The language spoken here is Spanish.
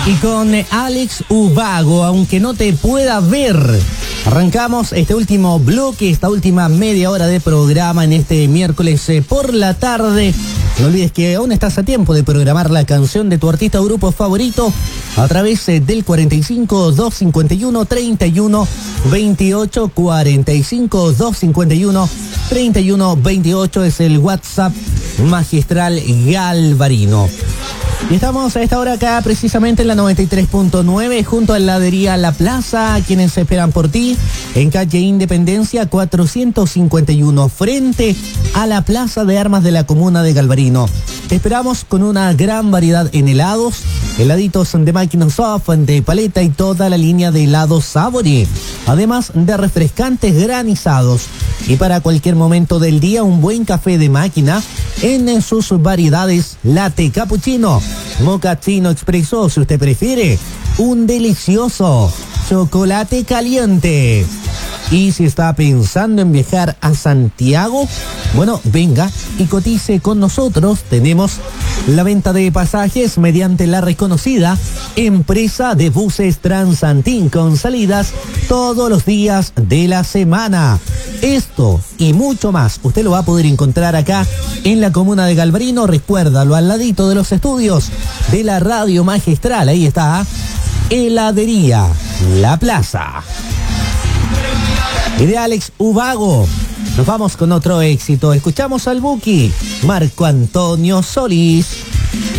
Y con Alex Ubago, aunque no te pueda ver. Arrancamos este último bloque, esta última media hora de programa en este miércoles por la tarde. No olvides que aún estás a tiempo de programar la canción de tu artista o grupo favorito a través del 45 251 31 28. 45 251 31 28 es el WhatsApp magistral Galvarino. Y estamos a esta hora acá precisamente en la 93.9 junto a heladería La Plaza, quienes esperan por ti en calle Independencia 451 frente a la Plaza de Armas de la Comuna de Galvarino. Te esperamos con una gran variedad en helados, heladitos de Microsoft, de paleta y toda la línea de helados Sabori, además de refrescantes granizados. Y para cualquier momento del día, un buen café de máquina en sus variedades latte, cappuccino, mochaccino expreso, si usted prefiere, un delicioso chocolate caliente. Y si está pensando en viajar a Santiago, bueno, venga y cotice con nosotros. Tenemos la venta de pasajes mediante la reconocida empresa de buses Transantín con salidas todos los días de la semana. Esto y mucho más usted lo va a poder encontrar acá en la comuna de Galvarino. Recuérdalo, al ladito de los estudios de la radio magistral. Ahí está heladería La Plaza. Y de Alex Ubago nos vamos con otro éxito. Escuchamos al Buki, Marco Antonio Solís.